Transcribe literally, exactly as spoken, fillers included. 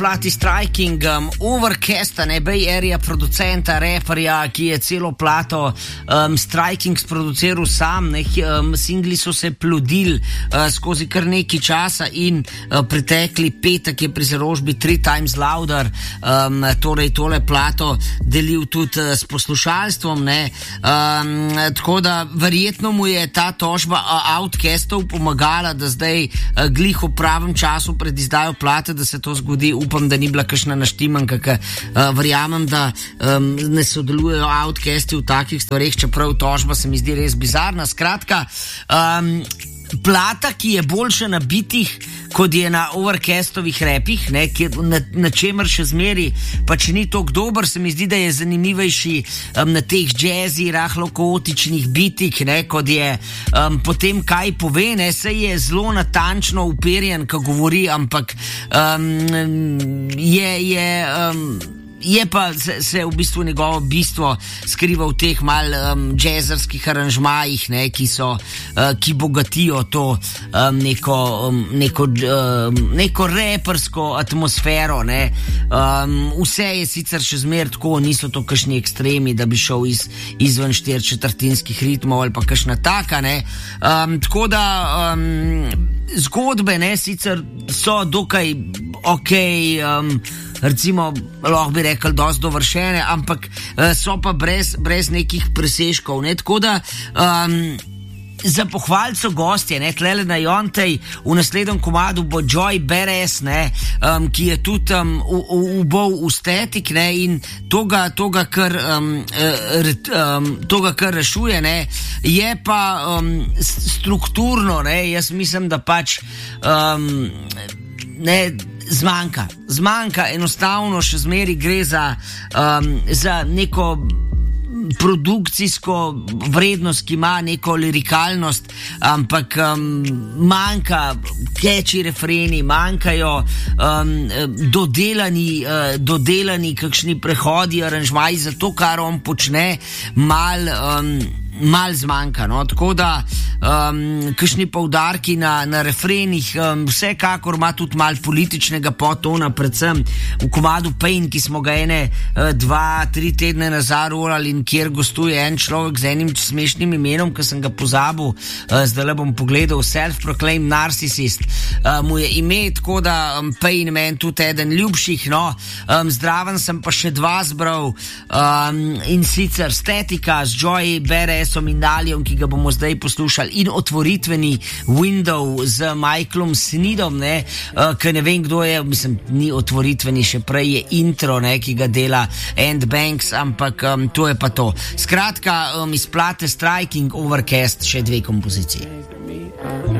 plati Striking, um, Overcasta, ne, Bay Area producenta, reperja, ki je celo plato um, Striking sproduciral sam, ne, um, singli so se plodili uh, skozi kar nekaj časa in uh, pretekli petek je pri založbi Three Times Louder um, torej tole plato delil tudi uh, s poslušalstvom, ne, um, tako da verjetno mu je ta tožba uh, Outcastov pomagala, da zdaj uh, glih v pravem času pred izdajo plate, da se to zgodi. Upam, da ni bila kakšna naštimanka, ker uh, verjamem, da um, ne sodelujejo Outcasti v takih stvareh, čeprav tožba se mi zdi res bizarna. Skratka, um, plata, ki je boljša na bitih, kot je na Overcastovih repih, ne, na, na čemer še zmeri, pa če ni toliko dober, se mi zdi, da je zanimivejši um, na teh jazzy, rahlo kaotičnih bitih, ne, kot je um, potem kaj pove, ne, se je zelo natančno uperjen, ko govori, ampak um, je, je um, je pa se, se v bistvu njegovo bistvo skriva v teh mal um, jazzerskih aranžmajih, ne, ki so, uh, ki bogatijo to um, neko, um, neko, um, neko repersko atmosfero, ne. Um, vse je sicer še zmer tako, niso to kakšni ekstremi, da bi šel iz, izven štir četrtinskih ritmov ali pa kakšna taka, ne. Um, tako da um, zgodbe, ne, sicer so dokaj okej, um, recimo, lahko bi rekel, dosti dovršene, ampak uh, so pa brez, brez nekih presežkov, ne, tako da um, za pohval so gostje, ne, tlele na Jontej, v naslednjem komadu bo Joy Badass, ne, um, ki je tudi um, ubol estetik, ne, in toga, toga kar um, um, toga kar rešuje, ne, je pa um, strukturno, ne, jaz mislim, da pač um, ne, zmanjka, zmanjka, enostavno še zmeri gre za, um, za neko produkcijsko vrednost, ki ima neko lirikalnost, ampak um, manjka catchy refreni, manjkajo um, dodelani, uh, dodelani kakšni prehodi, aranžmaji za to, kar on počne, mal um, mal zmanjka, no, tako da um, kakšni poudarki na, na refrenih, um, vsekakor ima tudi mal političnega potona, predvsem v komadu Pain, ki smo ga ene uh, dva, tri tedne nazaj rolali in kjer gostuje en človek z enim smešnim imenom, ki sem ga pozabil, uh, zdaj le bom pogledal, Self-Proclaimed Narcissist, uh, mu je ime, tako da um, Pain meni tudi eden ljubših, no, um, zdraven sem pa še dva zbral, um, in sicer Statica z Joy Badass in Dalijom, ki ga bomo zdaj poslušali, in otvoritveni Window z Michaelom Snidom, ne, uh, ker ne vem, kdo je, mislim, ni otvoritveni, še prej je intro, ne, ki ga dela Ant Banks, ampak um, to je pa to. Skratka, um, iz plate Striking, Overcast, še dve kompoziciji.